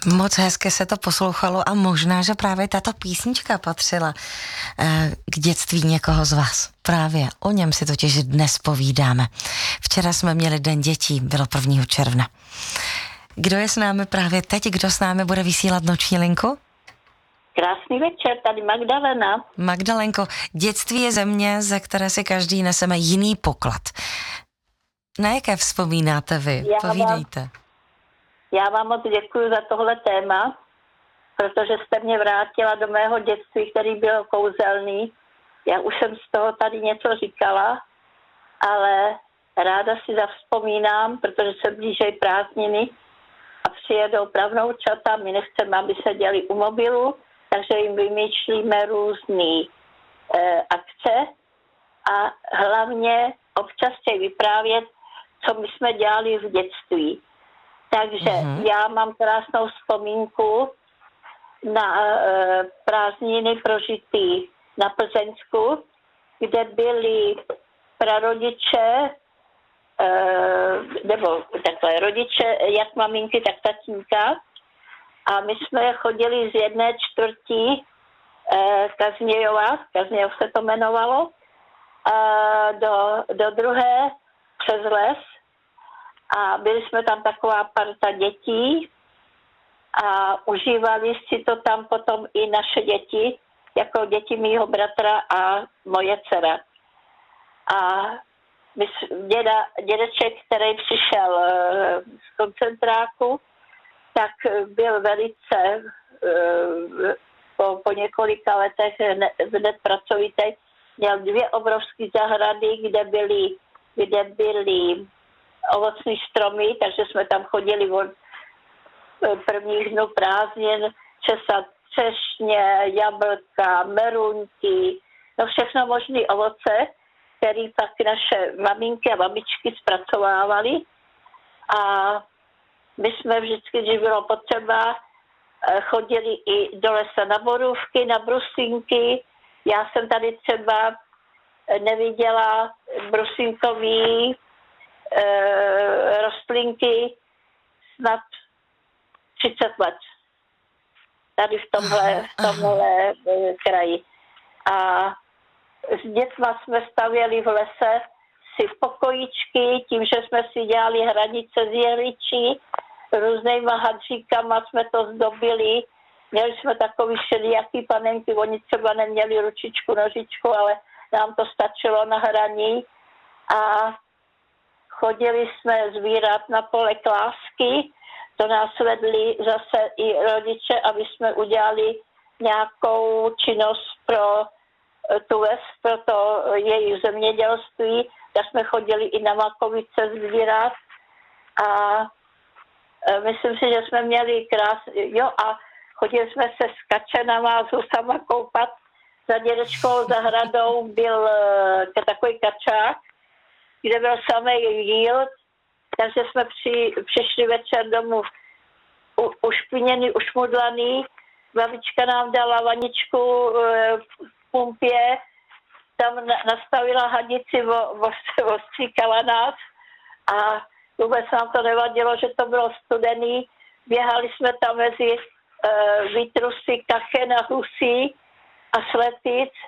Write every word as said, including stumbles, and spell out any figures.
Moc hezky se to poslouchalo a možná, že právě tato písnička patřila eh, k dětství někoho z vás. Právě o něm si totiž dnes povídáme. Včera jsme měli Den dětí, bylo prvního června. Kdo je s námi právě teď? Kdo s námi bude vysílat noční linku? Krásný večer, tady Magdalena. Magdalenko, dětství je země, ze které si každý neseme jiný poklad. Na jaké vzpomínáte vy? Já Povídejte. Vám, já vám moc děkuji za tohle téma, protože jste mě vrátila do mého dětství, který byl kouzelný. Já už jsem z toho tady něco říkala, ale ráda si zavzpomínám, protože se blížejí prázdniny a přijedou pravnoučata, my nechceme, aby se děli u mobilu, takže jim vymýšlíme různé e, akce a hlavně občas chtějí vyprávět, co my jsme dělali v dětství. Takže mm-hmm. já mám krásnou vzpomínku na e, prázdniny prožitý na Plzeňsku, kde byli prarodiče, e, nebo takhle rodiče, jak maminky, tak tatínka. A my jsme chodili z jedné čtvrtí e, Kazmějova, Kazmějov se to jmenovalo, e, do, do druhé přes les. A byli jsme tam taková parta dětí a užívali si to tam potom i naše děti, jako děti mýho bratra a moje dcera. A my, děda, dědeček, který přišel e, z koncentráku, tak byl velice e, po, po několika letech hned pracovitý. Měl dvě obrovské zahrady, kde byly, kde byly ovocní stromy, takže jsme tam chodili od prvních dnů prázdnin, česat třešně, jablka, merunky, no všechno možné ovoce, které pak naše maminky a babičky zpracovávaly. A my jsme vždycky, když bylo potřeba, chodili i do lesa na borůvky, na brusinky. Já jsem tady třeba neviděla brusinkový e, rostlinky snad třicet let. Tady v tomhle, v tomhle kraji. A s dětma jsme stavěli v lese si pokojíčky, tím, že jsme si dělali hranice z jehličí, různýma hadříkama jsme to zdobili. Měli jsme takový všelijaký panenky, oni třeba neměli ručičku, nožičku, ale nám to stačilo na hraní. A chodili jsme sbírat na pole klásky, to nás vedli zase i rodiče, aby jsme udělali nějakou činnost pro tu ves, pro to jejich zemědělství, tak jsme chodili i na makovice sbírat a myslím si, že jsme měli krásný, jo a chodili jsme se s kačenama a s husama koupat. Za dědečkou zahradou byl takový kačák, kde byl samý jíl, takže jsme při, přišli večer domů u, ušpiněný, ušmudlaný. Babička nám dala vaničku v pumpě, tam nastavila hadici, ostříkala nás a vůbec nám to nevadilo, že to bylo studený. Běhali jsme tam mezi uh, výtrusy kachen a husí a sletic